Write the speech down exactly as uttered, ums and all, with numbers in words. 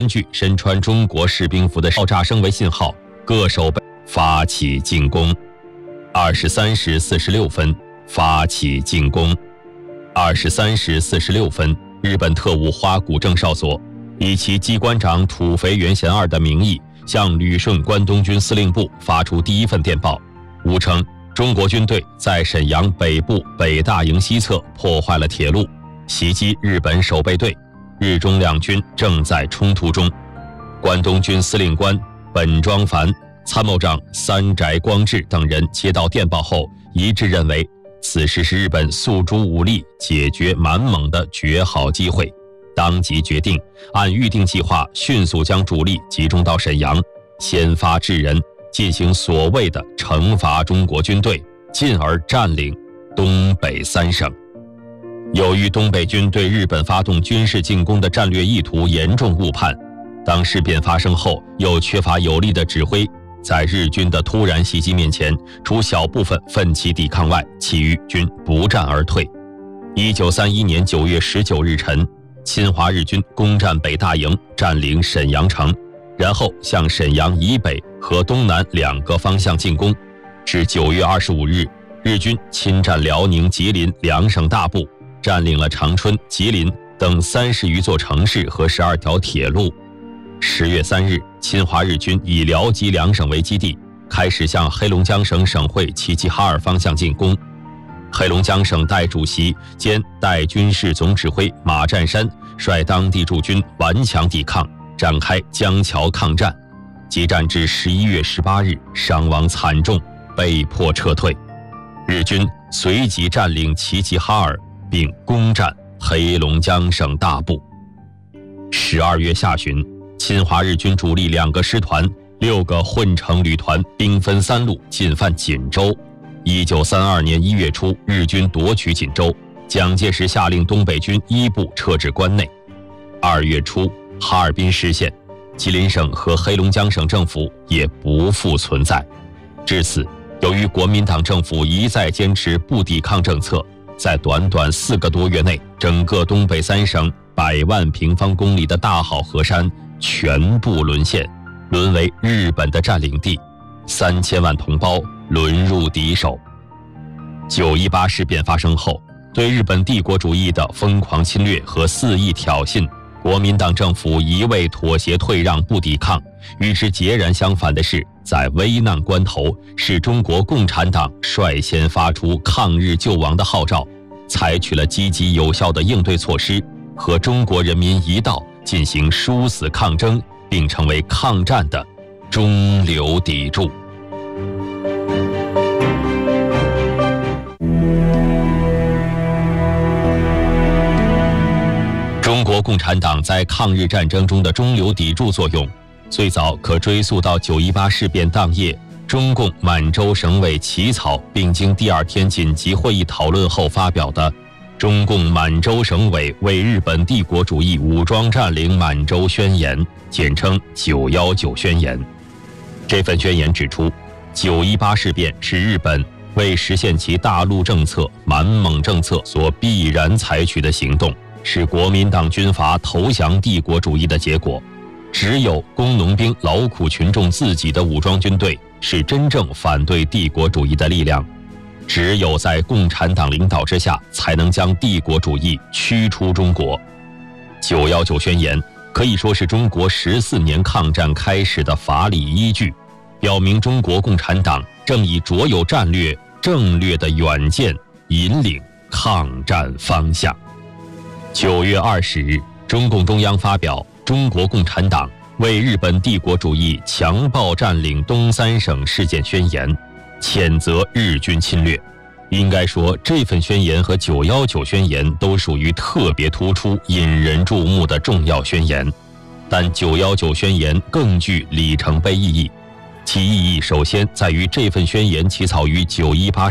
根据身穿中国士兵服的爆炸声为信号，各守备发起进攻。二十三时四十六分，发起进攻。二十三时四十六分，日本特务花谷正少佐以其机关长土肥原贤二的名义，向旅顺关东军司令部发出第一份电报，误称中国军队在沈阳北部北大营西侧破坏了铁路，袭击日本守备队，日中两军正在冲突中。关东军司令官本庄繁、参谋长三宅光治等人接到电报后，一致认为此时是日本诉诸武力解决满蒙的绝好机会，当即决定按预定计划迅速将主力集中到沈阳，先发制人，进行所谓的惩罚中国军队，进而占领东北三省。由于东北军对日本发动军事进攻的战略意图严重误判，当事变发生后又缺乏有力的指挥，在日军的突然袭击面前，除小部分奋起抵抗外，其余均不战而退。一九三一年九月十九日晨，侵华日军攻占北大营，占领沈阳城，然后向沈阳以北和东南两个方向进攻。至九月二十五日，日军侵占辽宁、吉林两省大部，占领了长春、吉林等三十余座城市和十二条铁路。十月三日，侵华日军以辽吉两省为基地，开始向黑龙江省省会齐齐哈尔方向进攻。黑龙江省代主席兼代军事总指挥马占山率当地驻军顽强抵抗，展开江桥抗战，激战至十一月十八日，伤亡惨重，被迫撤退。日军随即占领齐齐哈尔，并攻占黑龙江省大部。十二月下旬，侵华日军主力两个师团、六个混成旅团兵分三路进犯锦州。一九三二年一月初，日军夺取锦州，蒋介石下令东北军一部撤至关内。二月初，哈尔滨失陷，吉林省和黑龙江省政府也不复存在。至此，由于国民党政府一再坚持不抵抗政策，在短短四个多月内，整个东北三省百万平方公里的大好河山全部沦陷，沦为日本的占领地，三千万同胞沦入敌手。九一八事变发生后，对日本帝国主义的疯狂侵略和肆意挑衅，国民党政府一味妥协退让不抵抗。与之截然相反的是，在危难关头，是中国共产党率先发出抗日救亡的号召，采取了积极有效的应对措施，和中国人民一道进行殊死抗争，并成为抗战的中流砥柱。中国共产党在抗日战争中的中流砥柱作用，最早可追溯到九一八事变当夜，中共满洲省委起草并经第二天紧急会议讨论后发表的中共满洲省委为日本帝国主义武装占领满洲宣言，简称九一九宣言。这份宣言指出，九一八事变是日本为实现其大陆政策、满蒙政策所必然采取的行动，是国民党军阀投降帝国主义的结果。只有工农兵劳苦群众自己的武装军队是真正反对帝国主义的力量，只有在共产党领导之下，才能将帝国主义驱出中国。九一九宣言可以说是中国十四年抗战开始的法理依据，表明中国共产党正以卓有战略、政略的远见引领抗战方向。九月二十日，中共中央发表《中国共产党为日本帝国主义强暴占领东三省事件宣言》，谴责日军侵略。应该说，这份宣言和九一九宣言都属于特别突出、引人注目的重要宣言，但九一九宣言更具里程碑意义。其意义首先在于这份宣言起草于九一八